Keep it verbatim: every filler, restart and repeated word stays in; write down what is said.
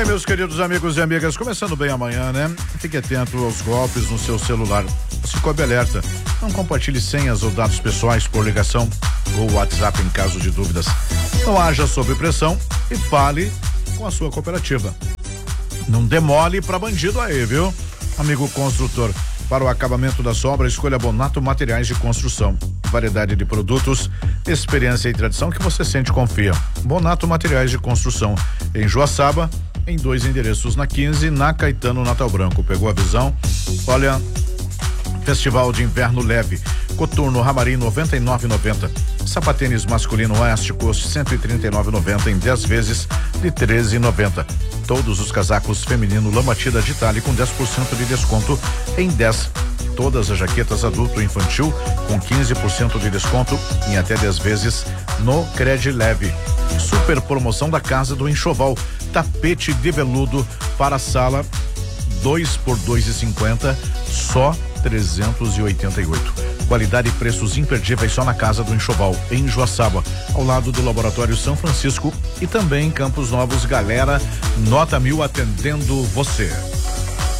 Bem, meus queridos amigos e amigas, começando bem amanhã, né? Fique atento aos golpes no seu celular. Se coube alerta, não compartilhe senhas ou dados pessoais por ligação ou WhatsApp em caso de dúvidas. Não haja sob pressão e fale com a sua cooperativa. Não demole pra bandido aí, viu? Amigo construtor, para o acabamento da obra, escolha Bonato Materiais de Construção. Variedade de produtos, experiência e tradição que você sente e confia. Bonato Materiais de Construção, em Joaçaba, em dois endereços, na quinze, na Caetano Natal Branco. Pegou a visão? Olha, Festival de Inverno Leve, Coturno Ramarim noventa e nove e noventa. Sapatênis masculino West Coast cento e trinta e nove e noventa em dez vezes de treze e noventa. Todos os casacos feminino Lamatida de Itália com dez por cento de desconto em dez. Todas as jaquetas adulto e infantil com quinze por cento de desconto em até dez vezes no Cred Leve. Super promoção da Casa do Enxoval, tapete de veludo para a sala, dois por dois e cinquenta, só trezentos e oitenta e oito. Qualidade e preços imperdíveis só na Casa do Enxoval, em Joaçaba, ao lado do Laboratório São Francisco, e também em Campos Novos. Galera, nota mil atendendo você.